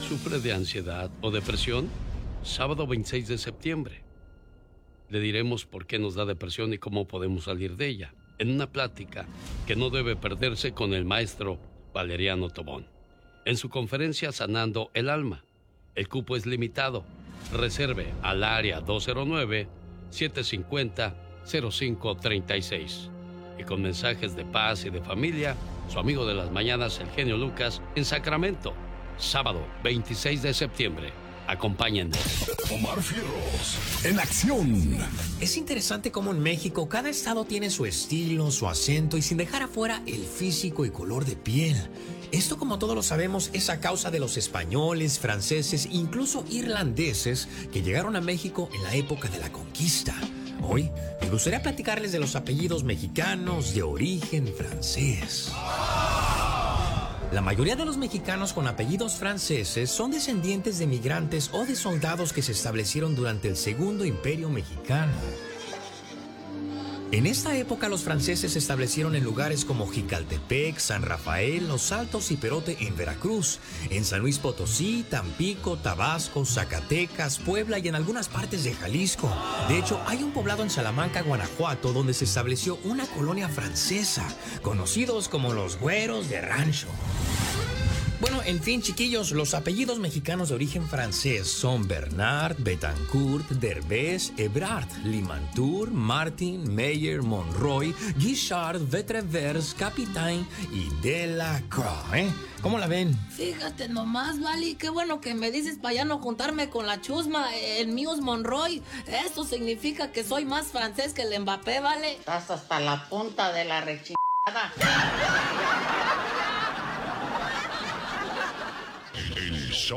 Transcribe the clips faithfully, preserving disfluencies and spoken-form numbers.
¿Sufre de ansiedad o depresión? Sábado veintiséis de septiembre. Le diremos por qué nos da depresión y cómo podemos salir de ella, en una plática que no debe perderse con el maestro Valeriano Tobón, en su conferencia Sanando el Alma. El cupo es limitado. Reserve al área dos cero nueve, siete cinco cero, cero cinco tres seis. Y con mensajes de paz y de familia, su amigo de las mañanas, el genio Lucas, en Sacramento, sábado veintiséis de septiembre. Acompáñennos. Omar Fierros, en acción. Es interesante cómo en México cada estado tiene su estilo, su acento y sin dejar afuera el físico y color de piel. Esto, como todos lo sabemos, es a causa de los españoles, franceses, incluso irlandeses que llegaron a México en la época de la conquista. Hoy me gustaría platicarles de los apellidos mexicanos de origen francés. La mayoría de los mexicanos con apellidos franceses son descendientes de migrantes o de soldados que se establecieron durante el Segundo Imperio Mexicano. En esta época los franceses se establecieron en lugares como Jicaltepec, San Rafael, Los Altos y Perote en Veracruz, en San Luis Potosí, Tampico, Tabasco, Zacatecas, Puebla y en algunas partes de Jalisco. De hecho, hay un poblado en Salamanca, Guanajuato, donde se estableció una colonia francesa, conocidos como los Güeros de Rancho. Bueno, en fin, chiquillos, los apellidos mexicanos de origen francés son Bernard, Betancourt, Derbez, Ebrard, Limantour, Martin, Meyer, Monroy, Guichard, Vetrevers, Capitaine y Delacroix, ¿eh? ¿Cómo la ven? Fíjate nomás, Vali, qué bueno que me dices para ya no juntarme con la chusma. El mío es Monroy. Esto significa que soy más francés que el Mbappé, ¿vale? Estás hasta la punta de la rechingada. El show.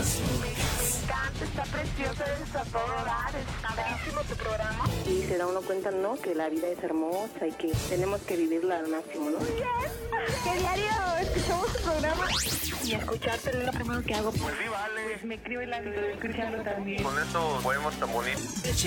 Está precioso, está todo dar, está buenísimo tu programa. Y se da uno cuenta, ¿no? Que la vida es hermosa y que tenemos que vivirla al máximo, ¿no? Bien, que diario escuchamos tu programa y escucharte es lo primero que hago. Pues sí, vale. Pues me creo y la estoy escuchando también. Con eso podemos tan bonito.